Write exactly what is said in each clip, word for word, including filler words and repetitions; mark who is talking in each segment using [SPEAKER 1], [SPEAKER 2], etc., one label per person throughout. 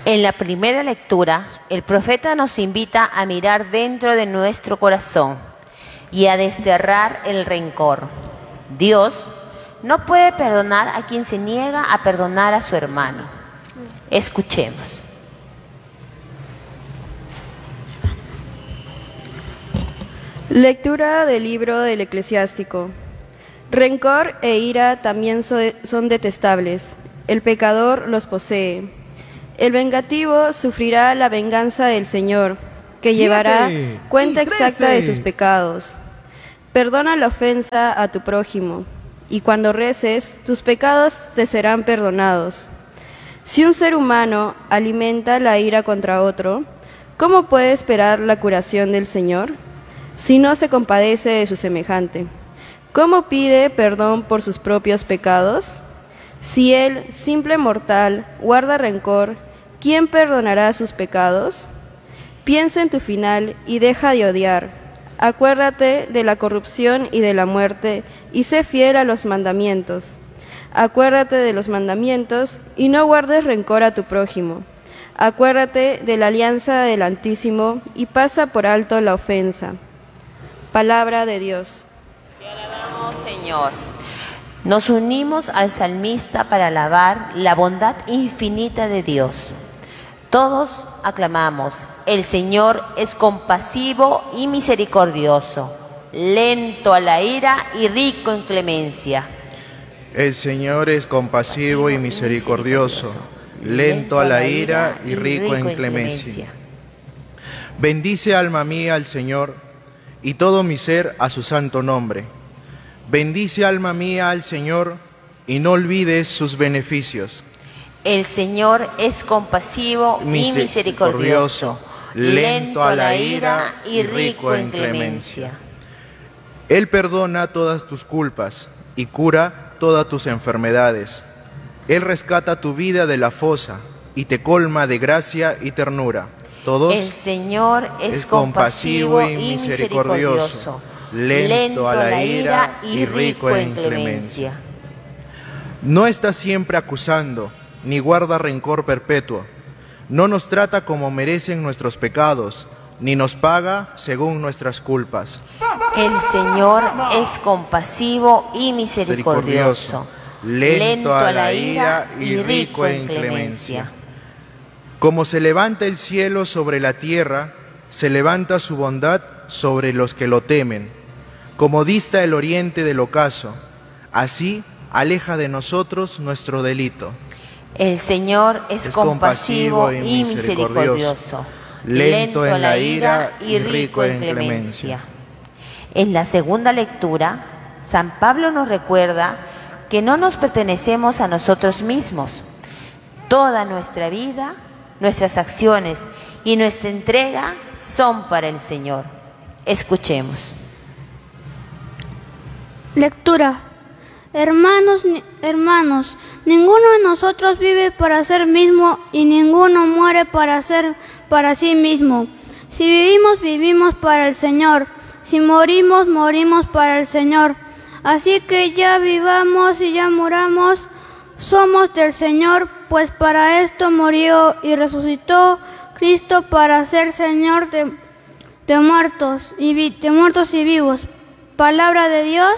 [SPEAKER 1] En la primera lectura, el profeta nos invita a mirar dentro de nuestro corazón y a desterrar el rencor. Dios no puede perdonar a quien se niega a perdonar a su hermano. Escuchemos.
[SPEAKER 2] Lectura del libro del Eclesiástico. Rencor e ira también son detestables. El pecador los posee. El vengativo sufrirá la venganza del Señor, que
[SPEAKER 3] Siete,
[SPEAKER 2] llevará cuenta exacta de
[SPEAKER 3] trece.
[SPEAKER 2] sus pecados. Perdona la ofensa a tu prójimo, y cuando reces, tus pecados te serán perdonados. Si un ser humano alimenta la ira contra otro, ¿cómo puede esperar la curación del Señor? Si no se compadece de su semejante, ¿cómo pide perdón por sus propios pecados? Si él, simple mortal, guarda rencor, ¿quién perdonará sus pecados? Piensa en tu final y deja de odiar. Acuérdate de la corrupción y de la muerte, y sé fiel a los mandamientos. Acuérdate de los mandamientos, y no guardes rencor a tu prójimo. Acuérdate de la alianza del Altísimo, y pasa por alto la ofensa. Palabra de Dios.
[SPEAKER 1] Te alabamos, Señor. Nos unimos al salmista para alabar la bondad infinita de Dios. Todos aclamamos: el Señor es compasivo y misericordioso, lento a la ira y rico en clemencia.
[SPEAKER 4] El Señor es compasivo y misericordioso, lento a la ira y rico en clemencia. Bendice, alma mía, al Señor, y todo mi ser a su santo nombre. Bendice, alma mía, al Señor, y no olvides sus beneficios.
[SPEAKER 1] El Señor es compasivo y misericordioso, lento a la ira y rico en clemencia.
[SPEAKER 4] Él perdona todas tus culpas y cura todas tus enfermedades. Él rescata tu vida de la fosa y te colma de gracia y ternura. Todos.
[SPEAKER 1] El Señor es compasivo y misericordioso, lento a la ira y rico en clemencia.
[SPEAKER 4] No está siempre acusando, ni guarda rencor perpetuo. No nos trata como merecen nuestros pecados, ni nos paga según nuestras culpas.
[SPEAKER 1] El Señor es compasivo y misericordioso, lento a la ira y rico en clemencia.
[SPEAKER 4] Como se levanta el cielo sobre la tierra, se levanta su bondad sobre los que lo temen. Como dista el oriente del ocaso, así aleja de nosotros nuestro delito.
[SPEAKER 1] El Señor es, es compasivo y misericordioso, lento en la ira y rico en clemencia. En la segunda lectura, San Pablo nos recuerda que no nos pertenecemos a nosotros mismos. Toda nuestra vida, nuestras acciones y nuestra entrega son para el Señor. Escuchemos.
[SPEAKER 5] Lectura. Hermanos, hermanos, ninguno de nosotros vive para sí mismo y ninguno muere para ser para sí mismo. Si vivimos, vivimos para el Señor. Si morimos, morimos para el Señor. Así que ya vivamos y ya muramos, somos del Señor, pues para esto murió y resucitó Cristo para ser Señor de, de muertos y vi, de muertos y vivos. Palabra de Dios.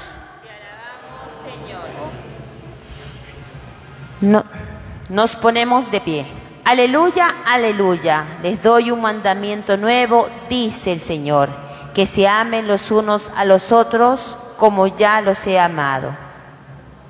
[SPEAKER 1] No, nos ponemos de pie. Aleluya, aleluya. Les doy un mandamiento nuevo, dice el Señor, que se amen los unos a los otros como ya los he amado.